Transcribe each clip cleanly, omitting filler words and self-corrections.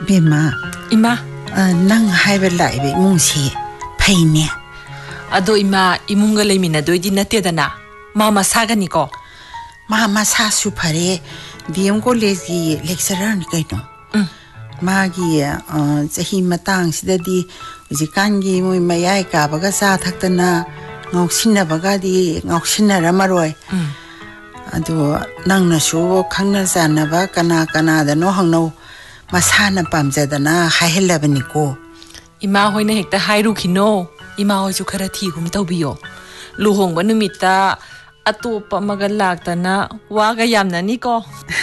Bima. Ima. Nang haiba laiba imungsi phaine. Ado ima imunga leimina doidi natedana. Mama sagani ko. Mama sa su phare DM college gi lecturer ni kaino. Magi chahi matang sidadi ujikangi moi mayai ka baga sa thaktana ngauksina baga di ngauksina ramaroi. Ado nangna su khangna janaba kana kana da no hangno masana pamjadana haihellabani ko. Ima hoina hekta hairu khino. Ima hoi chu khara thi gum tawbiyo. Luhongba numita atopa maga laktana waga yamna ni ko.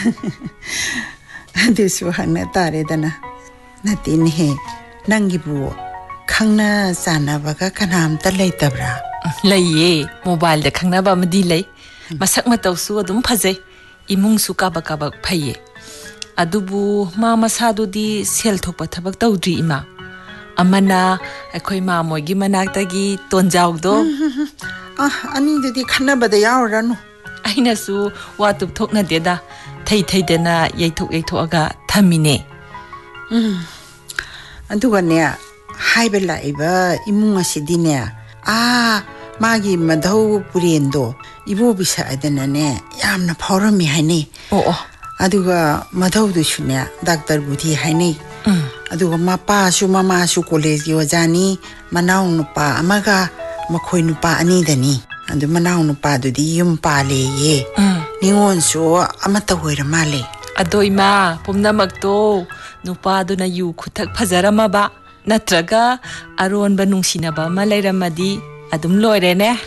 Adusu hangna tare dana. Natin he nangibu khangna janaba ka kanam ta leitabra. Laiye mobile da khangna ba madi lay. Masak matawsu adum phajai. Imung su ka ba phaye. Adubu mama sadu di sel thokpa thabak tawdri ima. Amana akhoi ma mogi manaktagi tonjawdo. Ani dudi khanabada yawranu. Aina su watup thokna deda. Thai dena yaithok aga thamine. Aduga ne haiba laiba imung asidi ne magi madhau purendo ibo bisa adana ne yamna phawrami haine. Aduga madhau du shune doctor buthi haine. Aduga mapa su mama su college gi wajani manaw nupa amaga makhoi nupa ani dani. Adu manaw nupa du di yum pale ye. Ningon su amata hoira male. Ado ima pumnamakto nupa do na yu khutak phajarama ba natraga aron ba nungsinaba ma leiramadi adum loire ne.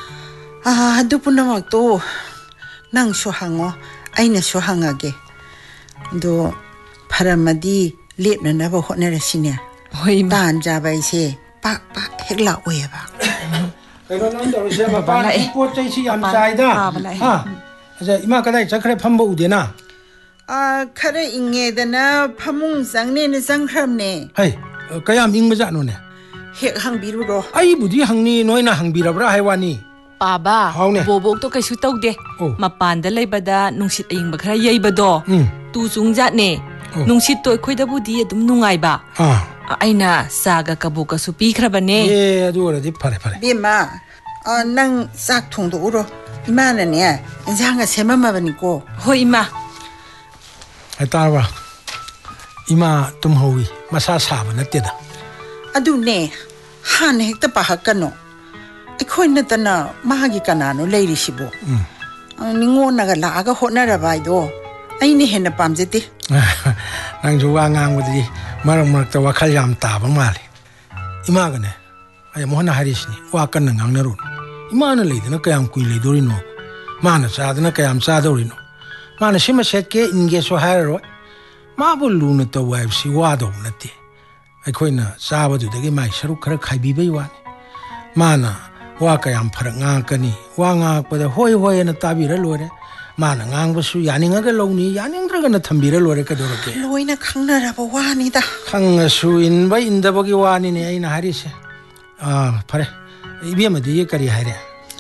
Adu punamakto nang su hango aina su hangage. Do pharamadi lepna na ba hotnerasine. Hoi tan jaba ise pa hekla oyeba. Kailan nan daro siya ba pot chai si am saida. Aja ima kadai chakre phamba udena. Khare inge dana phamung sangne ne sangkhramne. Hai kayam ingba jano ne. Hek hangbiru ro. Ai budi hangni noina hangbirabra haiwani. Baba bobok to kaisu tawde. Mapanda leibada nungsit ayingba khara yeibado. Tu chungjat ne. Nungsit to khoida budi adum nungaiba. Aina saga kabuka su pikhrabane. Adu ora di phare. Bima nang sak thongdo uro. Imana ne injanga semamabani ko. Hoi ima. Atarwa ima tumhowi masa saba nateda. Adu ne han hekta pahakano. Ekhoi natana mahagi kanano leirisibo. Ningona ga laaga hotnaraba ido. Aini hena pamjete. Nang juwa ngangwadi marak ta wakhal yam taba male. Ima gane ay mohana harisni wakan ngangnarun. Imana leidana kayam kui leidorino. Mana sadana kayam sadorino. Mana sima setke inge so haro. Ma buluna to wife si wado nati. Akoina sabadu dagi mai saru khara khaibi bai wani. Mana wa kayam pharak ngakani wa ngakpada hoi na tabira lore. Mana ngangbasu yaninga ga lowni yaningra na thambira lore ka dorake. Loina khangnaraba wani da. Khangasu in bai indabagi wani ne aina harise. Phare. Ibemadi kari haire.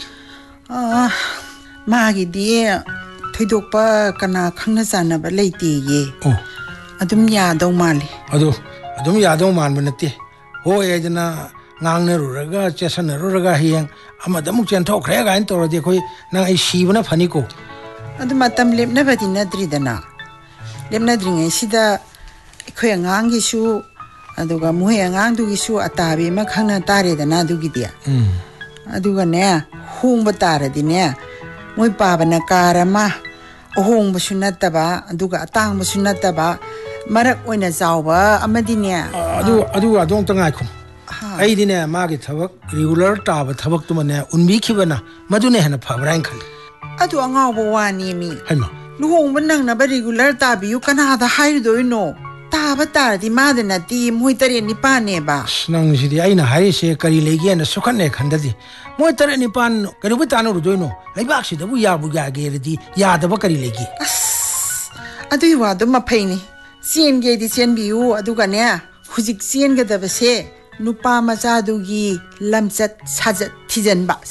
Magi di thoidokpa kana khangna janaba leite ye. Adum yadaw mali. Adum yadaw manba nate. Hoi ajana ngangnaruraga chesanaruraga hiyang amadamuk chenthokkhre ga in toradi khoi nang ai sibana phani ko. Adu matam lepnabadi nadridana. Lepnadringai sida khoi angangi su aduga muhe angangdugi su atabi ma khangna taredana adugi dia. Aduga ne hongba taradi ne moi pabana karama ohongba su nattaba aduga atangba su nattaba marak oina jawba amadi ne. Adu adong tangai khum. Ai dine magi thabak regular taba thabak tumane unbi khibana madune hena phabrain khal. Adu angawba wani mi. Haima. Luhongba nangna ba regular tabi yu kanada hairidoino. Taba taradi madana ti moi tare nipane ba. Nang sidi aina harise kari legi na sukhanne khandadi. Moi tare nipan kari butano rudoino. Laibak sida bu yabu yage redi yadaba kari legi. Adu iwadu maphaini. Sienge di sienbiu aduga ne hujik siengadabase nupa machadugi lamchat sajat thijanba